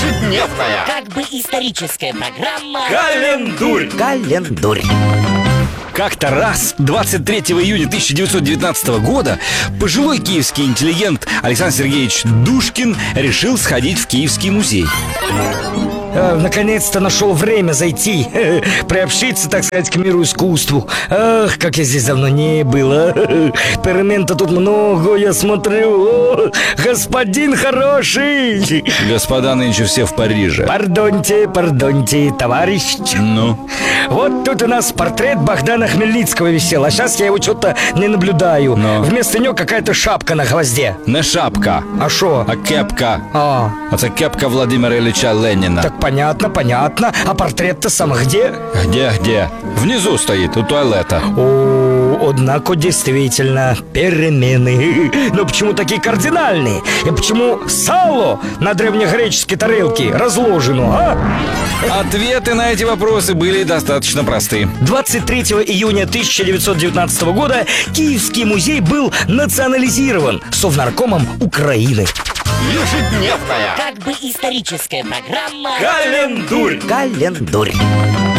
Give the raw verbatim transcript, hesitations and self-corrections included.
Ежедневная, как бы историческая программа Календурь. Календурь. Как-то раз, двадцать третьего июня тысяча девятьсот девятнадцатого года, пожилой киевский интеллигент Александр Сергеевич Душкин решил сходить в Киевский музей. А, наконец-то нашел время зайти, приобщиться, так сказать, к миру искусству. Ах, как я здесь давно не был, а. Перемен-то тут много, я смотрю. О, господин хороший. Господа нынче все в Париже. Пардоньте, пардоньте, товарищ. Ну? Вот тут у нас портрет Богдана Хмельницкого висел, а сейчас я его что-то не наблюдаю. Но. Вместо него какая-то шапка на гвозде. Не шапка, А шо? а кепка. А, Это кепка Владимира Ильича Ленина. так понятно, понятно. А портрет-то сам где? Где, где? Внизу стоит, у туалета. О, однако действительно перемены. Но почему такие кардинальные? И почему сало на древнегреческой тарелке разложено, а? Ответы на эти вопросы были достаточно просты. двадцать третьего июня тысяча девятьсот девятнадцатого года Киевский музей был национализирован Совнаркомом Украины. Ежедневная, как бы историческая программа Календурь. Календурь.